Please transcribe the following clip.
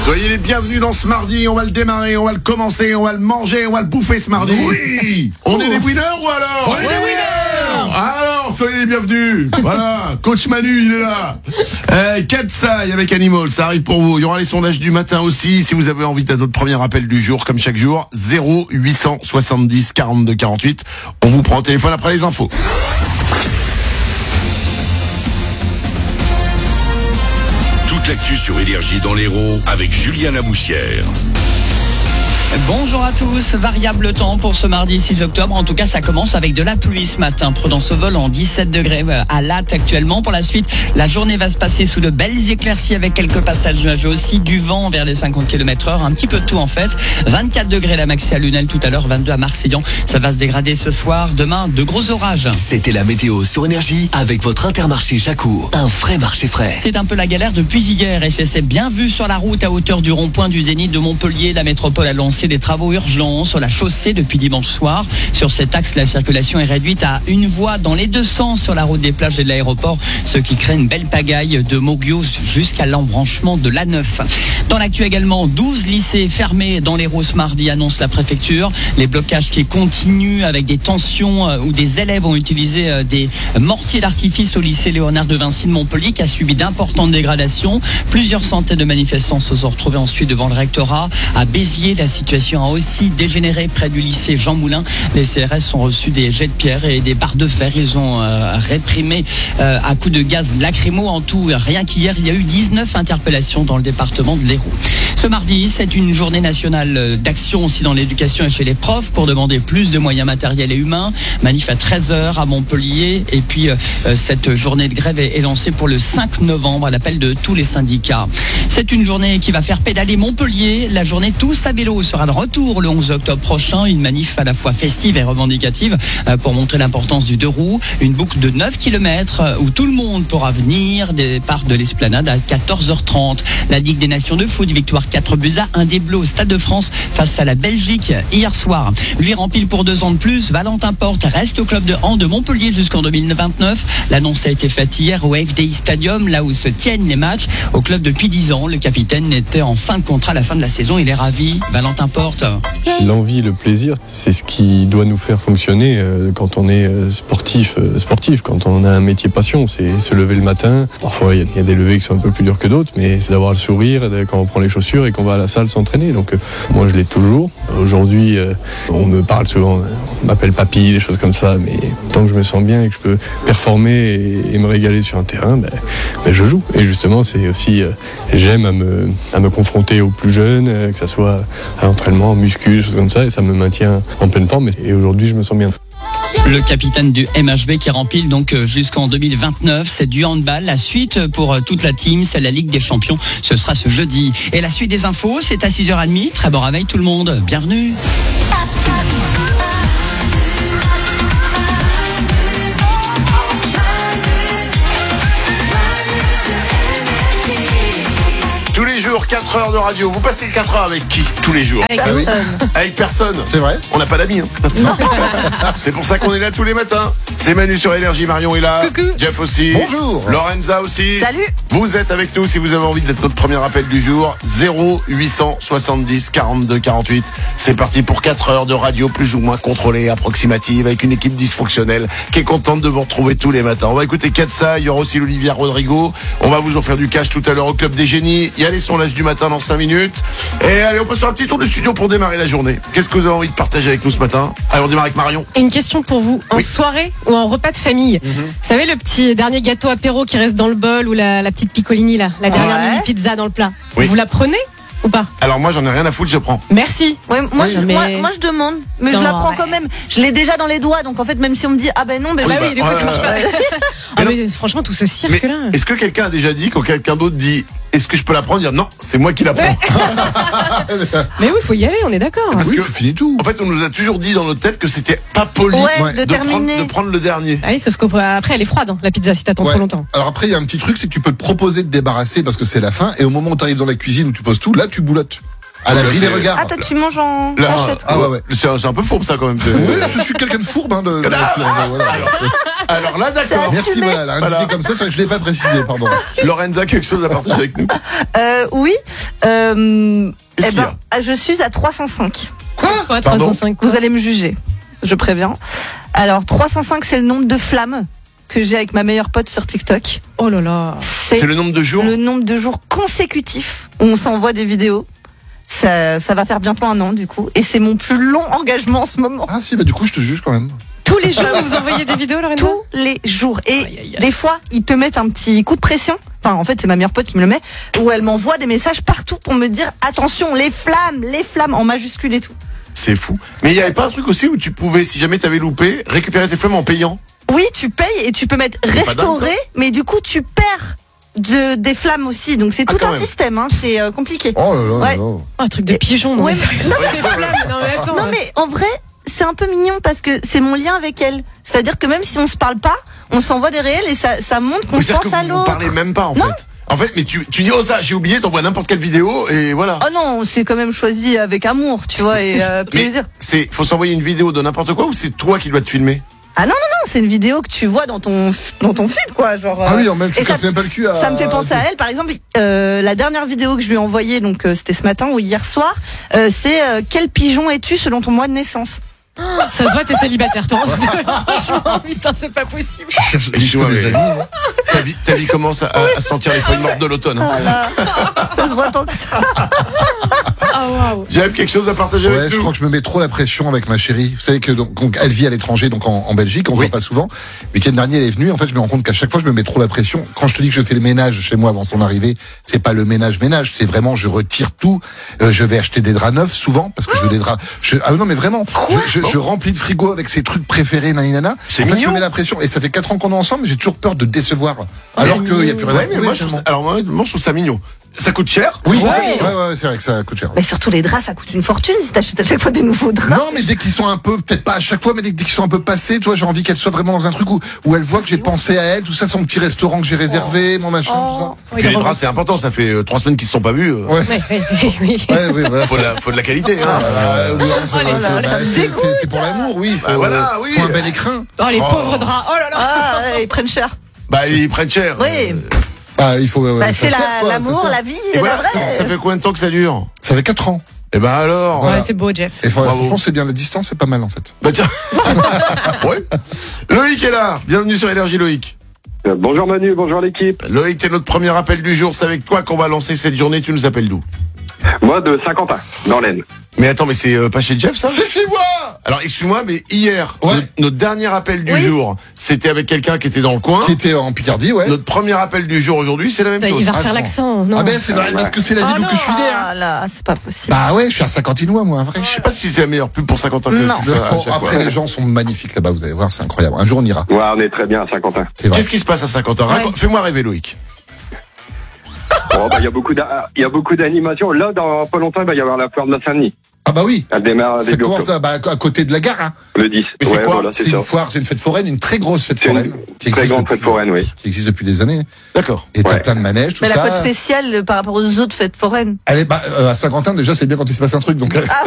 Soyez les bienvenus dans ce mardi, on va le démarrer, on va le commencer, on va le manger, on va le bouffer ce mardi. Oui. On est des winners ou alors? On est des winners. Alors, soyez les bienvenus. Voilà, Coach Manu, il est là. Katsai avec Animal, ça arrive pour vous. Il y aura les sondages du matin aussi, si vous avez envie de notre premier appel du jour, comme chaque jour, 0870 42 48. On vous prend au téléphone après les infos. Toute l'actu sur Énergie dans l'Hérault avec Julien Laboussière. Bonjour à tous, variable temps pour ce mardi 6 octobre. En tout cas, ça commence avec de la pluie ce matin. Prudence au volant, 17 degrés à Latte actuellement. Pour la suite, la journée va se passer sous de belles éclaircies avec quelques passages nuageux aussi. Du vent vers les 50 km/h, un petit peu de tout en fait. 24 degrés la maxi à Lunel tout à l'heure, 22 à Marseillan. Ça va se dégrader ce soir. Demain, de gros orages. C'était la météo sur Énergie avec votre Intermarché Chacour. Un vrai marché frais. C'est un peu la galère depuis hier et c'est bien vu sur la route à hauteur du rond-point du Zénith de Montpellier. La métropole a lancé des travaux urgents sur la chaussée depuis dimanche soir. Sur cet axe, la circulation est réduite à une voie dans les deux sens sur la route des plages et de l'aéroport, ce qui crée une belle pagaille de Moguio jusqu'à l'embranchement de l'A9. Dans l'actu également, 12 lycées fermés dans l'Hérault ce mardi, annonce la préfecture. Les blocages qui continuent avec des tensions où des élèves ont utilisé des mortiers d'artifice au lycée Léonard de Vinci de Montpellier qui a subi d'importantes dégradations. Plusieurs centaines de manifestants se sont retrouvés ensuite devant le rectorat. À Béziers, la situation a aussi dégénéré près du lycée Jean Moulin. Les CRS ont reçu des jets de pierre et des barres de fer. Ils ont réprimé à coups de gaz lacrymo. En tout, rien qu'hier, il y a eu 19 interpellations dans le département de l'Hérault. Ce mardi, c'est une journée nationale d'action aussi dans l'éducation et chez les profs pour demander plus de moyens matériels et humains. Manif à 13h à Montpellier. Et puis, cette journée de grève est lancée pour le 5 novembre à l'appel de tous les syndicats. C'est une journée qui va faire pédaler Montpellier. La journée Tous à vélo sera de retour le 11 octobre prochain. Une manif à la fois festive et revendicative pour montrer l'importance du deux roues. Une boucle de 9 km où tout le monde pourra venir. Départ de l'Esplanade à 14h30. La Ligue des Nations de foot, victoire 4-1 des Bleus au Stade de France face à la Belgique hier soir. Lui rempile pour 2 ans de plus. Valentin Porte reste au club de hand de Montpellier jusqu'en 2029. L'annonce a été faite hier au FDI Stadium, là où se tiennent les matchs. Au club depuis 10 ans, le capitaine était en fin de contrat à la fin de la saison. Il est ravi. Valentin Porte. L'envie, le plaisir, c'est ce qui doit nous faire fonctionner quand on est sportif. Quand on a un métier passion, c'est se lever le matin. Parfois, il y a des levées qui sont un peu plus dures que d'autres, mais c'est d'avoir le sourire quand on prend les chaussures et qu'on va à la salle s'entraîner. Donc moi, je l'ai toujours. Aujourd'hui, on me parle souvent, on m'appelle papy, des choses comme ça, mais tant que je me sens bien et que je peux performer et me régaler sur un terrain, je joue. Et justement, c'est aussi, j'aime à me confronter aux plus jeunes, que ça soit à l'entraînement, muscu, des choses comme ça, et ça me maintient en pleine forme. Et aujourd'hui, je me sens bien. Le capitaine du MHB qui rempile donc jusqu'en 2029, c'est du handball. La suite pour toute la team, c'est la Ligue des Champions. Ce sera ce jeudi. Et la suite des infos, c'est à 6h30. Très bon réveil tout le monde. Bienvenue. Tous les jours, 4 heures de radio. Vous passez 4 heures avec qui? Tous les jours? Avec personne. C'est vrai. On n'a pas d'amis. C'est pour ça qu'on est là tous les matins. C'est Manu sur Énergie, Marion est là. Coucou. Jeff aussi. Bonjour. Lorenza aussi. Salut. Vous êtes avec nous si vous avez envie d'être notre premier appel du jour. 0870 42 48. C'est parti pour 4 heures de radio plus ou moins contrôlée, approximative, avec une équipe dysfonctionnelle qui est contente de vous retrouver tous les matins. On va écouter Katsa, il y aura aussi l'Olivia Rodrigo. On va vous offrir du cash tout à l'heure au Club des Génies. Il y a les sondages du matin dans 5 minutes. Et allez, on peut faire un petit tour de studio pour démarrer la journée. Qu'est-ce que vous avez envie de partager avec nous ce matin? Allez, on démarre avec Marion. Une question pour vous. En soirée ou en repas de famille, vous savez le petit dernier gâteau apéro qui reste dans le bol ou la petite piccolini là, la dernière mini pizza dans le plat. Oui. Vous la prenez ou pas? Alors moi j'en ai rien à foutre, je prends. Merci. Ouais, moi je demande, mais je la prends quand même. Je l'ai déjà dans les doigts, donc en fait même si on me dit ah ben non, ben Oui, du coup ça marche pas. Mais franchement tout ce cirque là. Est-ce que quelqu'un a déjà dit, quand quelqu'un d'autre dit est-ce que je peux la prendre, dire non, c'est moi qui la prends? Mais oui, il faut y aller, on est d'accord. Parce que tu finis tout. En fait, on nous a toujours dit dans notre tête que c'était pas poli de prendre le dernier. Ah oui, sauf qu'après elle est froide, la pizza, si t'attends trop longtemps. Alors après, il y a un petit truc, c'est que tu peux te proposer de débarrasser parce que c'est la fin, et au moment où tu arrives dans la cuisine où tu poses tout, là tu boulottes. À la grille des regards. Ah, toi tu manges en cachette. Ah ouais. C'est un peu fourbe ça quand même. Oui, je suis quelqu'un de fourbe de nature. Voilà. Alors là, d'accord. Merci, voilà. La indiqué comme ça, c'est vrai que je l'ai pas précisé, pardon. Lorenza, quelque chose à partager avec nous? Oui, Qu'est-ce qu'il y a je suis à 305. Quoi, Pardon 305 quoi. Vous allez me juger, je préviens. Alors 305, c'est le nombre de flammes que j'ai avec ma meilleure pote sur TikTok. Oh là là. C'est le nombre de jours le nombre de jours consécutifs où on s'envoie des vidéos. Ça va faire bientôt 1 an du coup, et c'est mon plus long engagement en ce moment. Ah si, bah du coup, je te juge quand même. Tous les jours, vous envoyez des vidéos, Lorenzo? Tous les jours. Et Aïe, aïe, aïe. des fois, ils te mettent un petit coup de pression. Enfin, en fait, c'est ma meilleure pote qui me le met, où elle m'envoie des messages partout pour me dire attention, les flammes en majuscule et tout. C'est fou. Mais il n'y avait pas un truc aussi où tu pouvais, si jamais t'avais loupé, récupérer tes flammes en payant? Oui, tu payes et tu peux mettre C'est pas dingue, restaurer, mais du coup, tu perds des flammes aussi. Donc c'est Ah, tout quand un même. système, hein. C'est compliqué. Oh là là Ouais. là. Oh, un truc de pigeon, non? Ouais, mais mais- sérieux. Des flammes, non mais attends. Non mais en vrai, c'est un peu mignon parce que c'est mon lien avec elle. C'est-à-dire que même si on se parle pas, on s'envoie des réels et ça montre qu'on Oui, c'est-à-dire pense à que vous l'autre. parlez même pas en Non. fait. En fait, mais tu dis oh ça, j'ai oublié, t'envoies n'importe quelle vidéo et voilà. Oh non, c'est quand même choisi avec amour, tu vois, et Mais plaisir. faut s'envoyer une vidéo de n'importe quoi ou c'est toi qui dois te filmer? Ah non, c'est une vidéo que tu vois dans ton feed, quoi. Genre, Ah oui, en même, tu et casses même pas le cul à. ça me fait penser à elle, par exemple, la dernière vidéo que je lui ai envoyée, donc c'était ce matin ou hier soir, c'est quel pigeon es-tu selon ton mois de naissance? Ça se voit, t'es célibataire, toi. Franchement, putain, c'est pas possible. Excuse-moi, les mais amis. ta vie commence à sentir les feuilles mortes de l'automne. hein. Voilà. Ça se voit tant que ça. Ah waouh. J'avais quelque chose à partager Ouais, avec je nous. crois que je me mets trop la pression avec ma chérie. Vous savez que donc elle vit à l'étranger, donc en Belgique, on se Oui. voit pas souvent. Le week-end dernier, elle est venue. En fait, je me rends compte qu'à chaque fois, je me mets trop la pression. Quand je te dis que je fais le ménage chez moi avant son arrivée, c'est pas le ménage, c'est vraiment je retire tout. Je vais acheter des draps neufs souvent parce que je veux des draps. Ah non, mais vraiment, je remplis le frigo avec ses trucs préférés, naninana. C'est en fait, je mignon. me mets la pression et ça fait 4 ans qu'on est ensemble. J'ai toujours peur de décevoir, alors qu'il y a plus rien à Ouais, mais prouver, moi, je trouve ça, alors moi, je trouve ça mignon. Ça coûte cher? Oui, Ouais. ouais, c'est vrai que ça coûte cher. Mais surtout les draps, ça coûte une fortune si t'achètes à chaque fois des nouveaux draps. Non, mais dès qu'ils sont un peu, peut-être pas à chaque fois, mais dès qu'ils sont un peu passés, tu vois, j'ai envie qu'elle soit vraiment dans un truc où elle voit que j'ai pensé à elle, tout ça, son petit restaurant que j'ai réservé, mon machin, tout Puis les draps, c'est important, ça fait 3 semaines qu'ils se sont pas vus. ça. Ouais, Oui. ouais, voilà. Faut de la qualité, hein. Oui, non, c'est vrai, là là, ça me c'est pour l'amour, oui. Faut, Bah voilà, oui. faut un bel écrin. Oh, les Oh. pauvres draps. Oh là là. Ah, ouais, ils prennent cher. Bah, ils prennent cher. Oui. Ah, il faut. Bah, ça c'est sert, quoi, l'amour, ça sert. la vie, Et la voilà, vraie. ça fait combien de temps que ça dure? Ça fait 4 ans. Eh ben alors. Voilà. Ouais, c'est beau, Jeff. Et Bravo. franchement, c'est bien, la distance, c'est pas mal, en fait. Bah tiens. Ouais. Loïc est là. Bienvenue sur Énergie, Loïc. Bonjour Manu, bonjour l'équipe. Loïc, t'es notre premier appel du jour. C'est avec toi qu'on va lancer cette journée. Tu nous appelles d'où? Moi de Saint-Quentin, dans l'Aisne. Mais attends, mais c'est pas chez Jeff, ça? C'est chez moi! Alors, excuse-moi, mais hier, Ouais. notre dernier appel du Oui. jour, c'était avec quelqu'un qui était dans le coin. Qui était en Picardie, ouais. Notre premier appel du jour aujourd'hui, c'est la même chose. Il va refaire je l'accent. Non. Ah ben, c'est vrai, parce que c'est la ville où que je suis né, hein. Ah là, c'est pas possible. Bah ouais, je suis un Saint-Quentinois, moi, un vrai. Je sais pas si c'est la meilleure pub pour Saint-Quentin que Non. tu fais à Bon, chaque après, fois. les gens sont magnifiques là-bas, vous allez voir, c'est incroyable. Un jour, on ira. Ouais, on est très bien à Saint-Quentin. C'est vrai. Qu'est-ce qui se passe à Saint-Quentin? Fais-moi rêver, Loïc. Bon, bah, il y a beaucoup d'animations. Là, dans pas longtemps, il va y avoir la foire de la Saint-Denis. Ah bah oui. Elle démarre C'est début comment octobre. ça? Bah, à côté de la gare, hein. Le 10. Mais c'est Ouais, quoi voilà, C'est c'est une ça. foire, c'est une fête foraine, une très grosse fête C'est une foraine. qui très existe grande depuis- fête foraine, oui. Qui existe depuis des années. D'accord. Et t'as Ouais. plein de manèges, tout Mais ça. la cote spéciale par rapport aux autres fêtes foraines. Elle est, à Saint-Quentin, déjà, c'est bien quand il se passe un truc, donc.